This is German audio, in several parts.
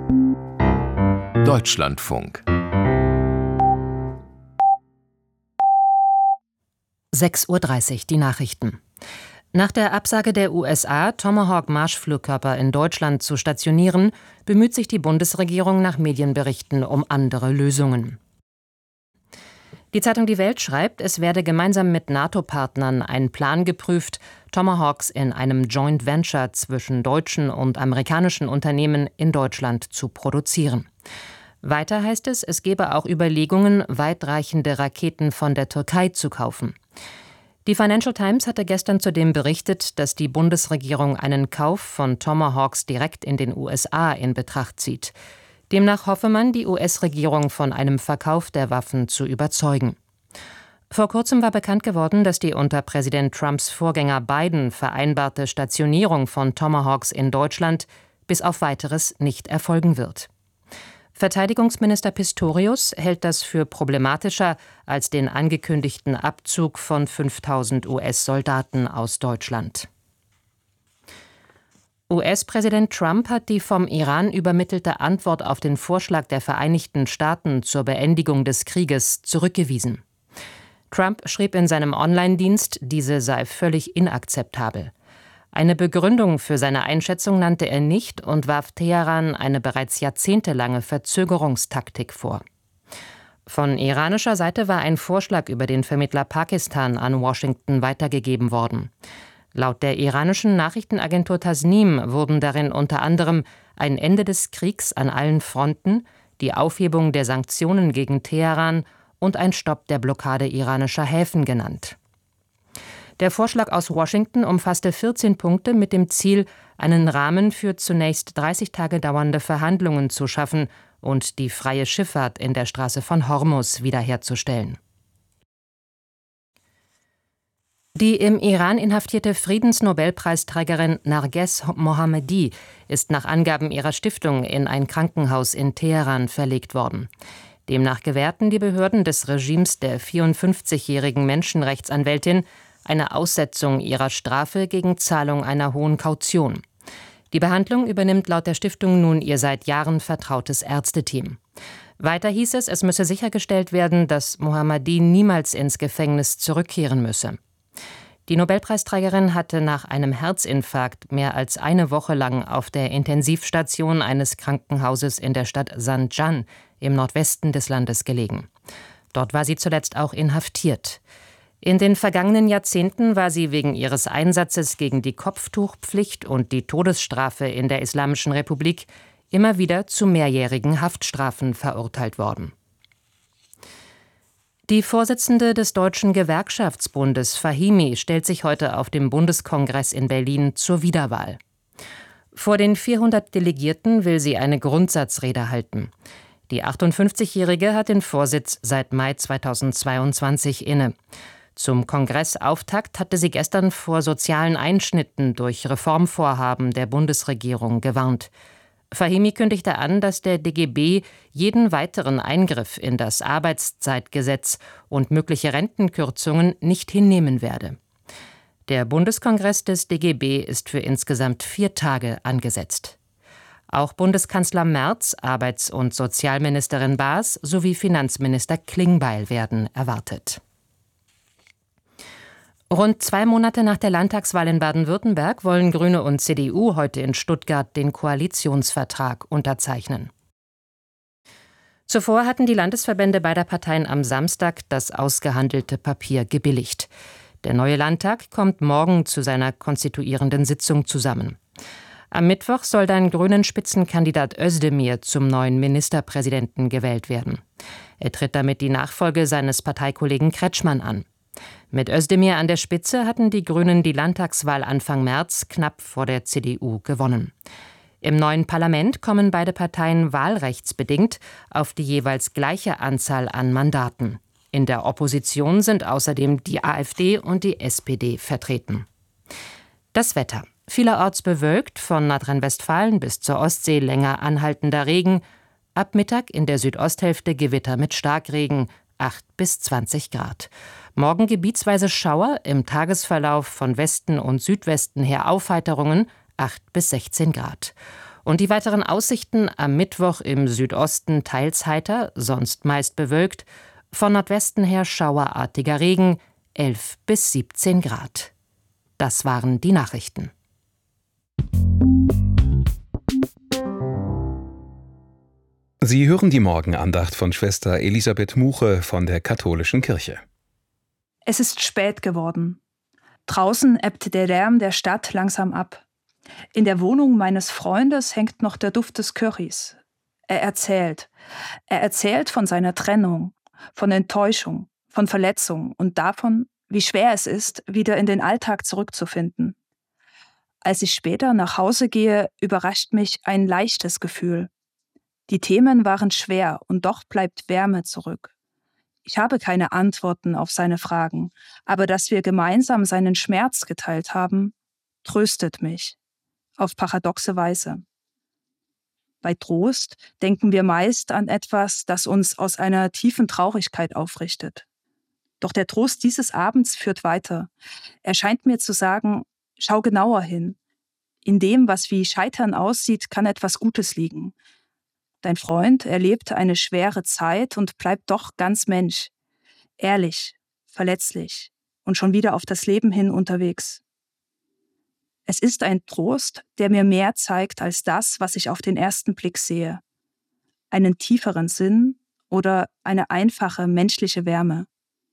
Deutschlandfunk 6:30 Uhr, die Nachrichten. Nach der Absage der USA, Tomahawk-Marschflugkörper in Deutschland zu stationieren, bemüht sich die Bundesregierung nach Medienberichten um andere Lösungen. Die Zeitung Die Welt schreibt, es werde gemeinsam mit NATO-Partnern ein Plan geprüft, Tomahawks in einem Joint Venture zwischen deutschen und amerikanischen Unternehmen in Deutschland zu produzieren. Weiter heißt es, es gebe auch Überlegungen, weitreichende Raketen von der Türkei zu kaufen. Die Financial Times hatte gestern zudem berichtet, dass die Bundesregierung einen Kauf von Tomahawks direkt in den USA in Betracht zieht. Demnach hoffe man, die US-Regierung von einem Verkauf der Waffen zu überzeugen. Vor kurzem war bekannt geworden, dass die unter Präsident Trumps Vorgänger Biden vereinbarte Stationierung von Tomahawks in Deutschland bis auf Weiteres nicht erfolgen wird. Verteidigungsminister Pistorius hält das für problematischer als den angekündigten Abzug von 5.000 US-Soldaten aus Deutschland. US-Präsident Trump hat die vom Iran übermittelte Antwort auf den Vorschlag der Vereinigten Staaten zur Beendigung des Krieges zurückgewiesen. Trump schrieb in seinem Online-Dienst, diese sei völlig inakzeptabel. Eine Begründung für seine Einschätzung nannte er nicht und warf Teheran eine bereits jahrzehntelange Verzögerungstaktik vor. Von iranischer Seite war ein Vorschlag über den Vermittler Pakistan an Washington weitergegeben worden. Laut der iranischen Nachrichtenagentur Tasnim wurden darin unter anderem ein Ende des Kriegs an allen Fronten, die Aufhebung der Sanktionen gegen Teheran und ein Stopp der Blockade iranischer Häfen genannt. Der Vorschlag aus Washington umfasste 14 Punkte mit dem Ziel, einen Rahmen für zunächst 30 Tage dauernde Verhandlungen zu schaffen und die freie Schifffahrt in der Straße von Hormuz wiederherzustellen. Die im Iran inhaftierte Friedensnobelpreisträgerin Narges Mohammadi ist nach Angaben ihrer Stiftung in ein Krankenhaus in Teheran verlegt worden. Demnach gewährten die Behörden des Regimes der 54-jährigen Menschenrechtsanwältin eine Aussetzung ihrer Strafe gegen Zahlung einer hohen Kaution. Die Behandlung übernimmt laut der Stiftung nun ihr seit Jahren vertrautes Ärzteteam. Weiter hieß es, es müsse sichergestellt werden, dass Mohammadi niemals ins Gefängnis zurückkehren müsse. Die Nobelpreisträgerin hatte nach einem Herzinfarkt mehr als eine Woche lang auf der Intensivstation eines Krankenhauses in der Stadt Zanjan im Nordwesten des Landes gelegen. Dort war sie zuletzt auch inhaftiert. In den vergangenen Jahrzehnten war sie wegen ihres Einsatzes gegen die Kopftuchpflicht und die Todesstrafe in der Islamischen Republik immer wieder zu mehrjährigen Haftstrafen verurteilt worden. Die Vorsitzende des Deutschen Gewerkschaftsbundes, Fahimi, stellt sich heute auf dem Bundeskongress in Berlin zur Wiederwahl. Vor den 400 Delegierten will sie eine Grundsatzrede halten. Die 58-Jährige hat den Vorsitz seit Mai 2022 inne. Zum Kongressauftakt hatte sie gestern vor sozialen Einschnitten durch Reformvorhaben der Bundesregierung gewarnt. Fahimi kündigte an, dass der DGB jeden weiteren Eingriff in das Arbeitszeitgesetz und mögliche Rentenkürzungen nicht hinnehmen werde. Der Bundeskongress des DGB ist für insgesamt 4 Tage angesetzt. Auch Bundeskanzler Merz, Arbeits- und Sozialministerin Baas sowie Finanzminister Klingbeil werden erwartet. Rund 2 Monate nach der Landtagswahl in Baden-Württemberg wollen Grüne und CDU heute in Stuttgart den Koalitionsvertrag unterzeichnen. Zuvor hatten die Landesverbände beider Parteien am Samstag das ausgehandelte Papier gebilligt. Der neue Landtag kommt morgen zu seiner konstituierenden Sitzung zusammen. Am Mittwoch soll dann Grünen-Spitzenkandidat Özdemir zum neuen Ministerpräsidenten gewählt werden. Er tritt damit die Nachfolge seines Parteikollegen Kretschmann an. Mit Özdemir an der Spitze hatten die Grünen die Landtagswahl Anfang März knapp vor der CDU gewonnen. Im neuen Parlament kommen beide Parteien wahlrechtsbedingt auf die jeweils gleiche Anzahl an Mandaten. In der Opposition sind außerdem die AfD und die SPD vertreten. Das Wetter. Vielerorts bewölkt, von Nordrhein-Westfalen bis zur Ostsee länger anhaltender Regen. Ab Mittag in der Südosthälfte Gewitter mit Starkregen, 8 bis 20 Grad. Morgen gebietsweise Schauer, im Tagesverlauf von Westen und Südwesten her Aufheiterungen, 8 bis 16 Grad. Und die weiteren Aussichten: am Mittwoch im Südosten teils heiter, sonst meist bewölkt, von Nordwesten her schauerartiger Regen, 11 bis 17 Grad. Das waren die Nachrichten. Sie hören die Morgenandacht von Schwester Elisabeth Muche von der Katholischen Kirche. Es ist spät geworden. Draußen ebbt der Lärm der Stadt langsam ab. In der Wohnung meines Freundes hängt noch der Duft des Currys. Er erzählt. Er erzählt von seiner Trennung, von Enttäuschung, von Verletzung und davon, wie schwer es ist, wieder in den Alltag zurückzufinden. Als ich später nach Hause gehe, überrascht mich ein leichtes Gefühl. Die Themen waren schwer und doch bleibt Wärme zurück. Ich habe keine Antworten auf seine Fragen, aber dass wir gemeinsam seinen Schmerz geteilt haben, tröstet mich. Auf paradoxe Weise. Bei Trost denken wir meist an etwas, das uns aus einer tiefen Traurigkeit aufrichtet. Doch der Trost dieses Abends führt weiter. Er scheint mir zu sagen, schau genauer hin. In dem, was wie Scheitern aussieht, kann etwas Gutes liegen. Dein Freund erlebt eine schwere Zeit und bleibt doch ganz Mensch. Ehrlich, verletzlich und schon wieder auf das Leben hin unterwegs. Es ist ein Trost, der mir mehr zeigt als das, was ich auf den ersten Blick sehe. Einen tieferen Sinn oder eine einfache menschliche Wärme.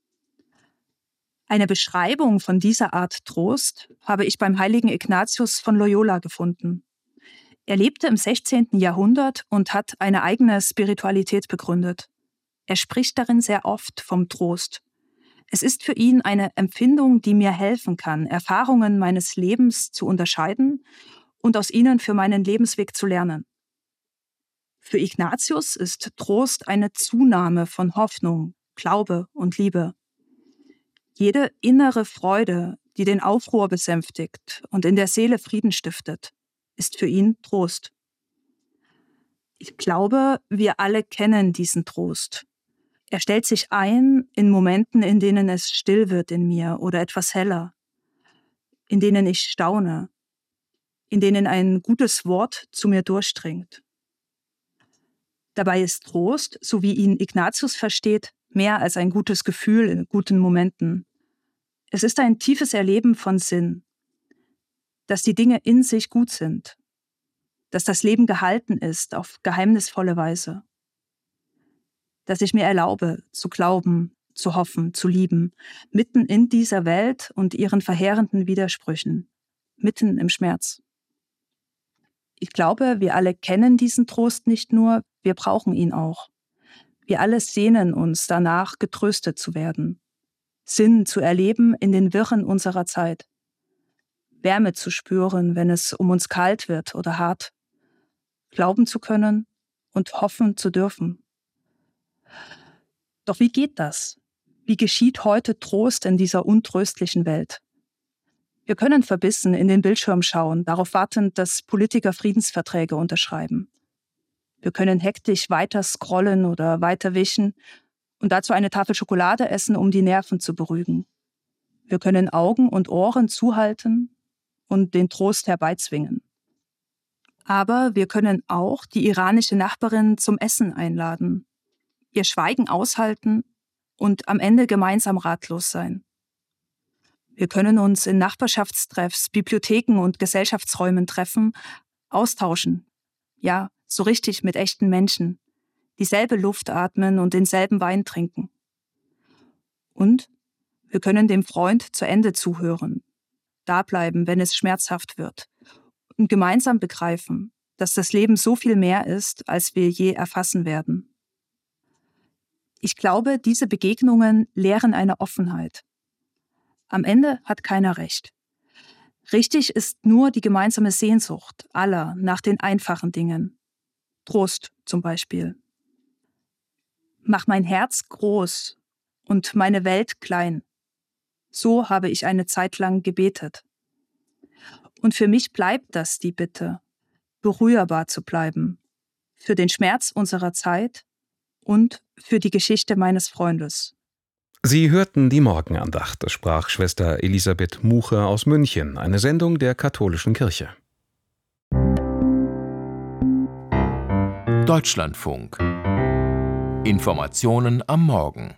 Eine Beschreibung von dieser Art Trost habe ich beim heiligen Ignatius von Loyola gefunden. Er lebte im 16. Jahrhundert und hat eine eigene Spiritualität begründet. Er spricht darin sehr oft vom Trost. Es ist für ihn eine Empfindung, die mir helfen kann, Erfahrungen meines Lebens zu unterscheiden und aus ihnen für meinen Lebensweg zu lernen. Für Ignatius ist Trost eine Zunahme von Hoffnung, Glaube und Liebe. Jede innere Freude, die den Aufruhr besänftigt und in der Seele Frieden stiftet, ist für ihn Trost. Ich glaube, wir alle kennen diesen Trost. Er stellt sich ein in Momenten, in denen es still wird in mir oder etwas heller, in denen ich staune, in denen ein gutes Wort zu mir durchdringt. Dabei ist Trost, so wie ihn Ignatius versteht, mehr als ein gutes Gefühl in guten Momenten. Es ist ein tiefes Erleben von Sinn, dass die Dinge in sich gut sind, dass das Leben gehalten ist auf geheimnisvolle Weise, dass ich mir erlaube, zu glauben, zu hoffen, zu lieben, mitten in dieser Welt und ihren verheerenden Widersprüchen, mitten im Schmerz. Ich glaube, wir alle kennen diesen Trost nicht nur, wir brauchen ihn auch. Wir alle sehnen uns danach, getröstet zu werden, Sinn zu erleben in den Wirren unserer Zeit, Wärme zu spüren, wenn es um uns kalt wird oder hart, glauben zu können und hoffen zu dürfen. Doch wie geht das? Wie geschieht heute Trost in dieser untröstlichen Welt? Wir können verbissen in den Bildschirm schauen, darauf wartend, dass Politiker Friedensverträge unterschreiben. Wir können hektisch weiter scrollen oder weiter wischen und dazu eine Tafel Schokolade essen, um die Nerven zu beruhigen. Wir können Augen und Ohren zuhalten und den Trost herbeizwingen. Aber wir können auch die iranische Nachbarin zum Essen einladen, ihr Schweigen aushalten und am Ende gemeinsam ratlos sein. Wir können uns in Nachbarschaftstreffs, Bibliotheken und Gesellschaftsräumen treffen, austauschen. Ja, so richtig mit echten Menschen, dieselbe Luft atmen und denselben Wein trinken. Und wir können dem Freund zu Ende zuhören, da bleiben, wenn es schmerzhaft wird und gemeinsam begreifen, dass das Leben so viel mehr ist, als wir je erfassen werden. Ich glaube, diese Begegnungen lehren eine Offenheit. Am Ende hat keiner recht. Richtig ist nur die gemeinsame Sehnsucht aller nach den einfachen Dingen. Trost zum Beispiel. Mach mein Herz groß und meine Welt klein. So habe ich eine Zeit lang gebetet. Und für mich bleibt das die Bitte, berührbar zu bleiben, für den Schmerz unserer Zeit und für die Geschichte meines Freundes. Sie hörten die Morgenandacht, das sprach Schwester Elisabeth Muche aus München, eine Sendung der Katholischen Kirche. Deutschlandfunk. Informationen am Morgen.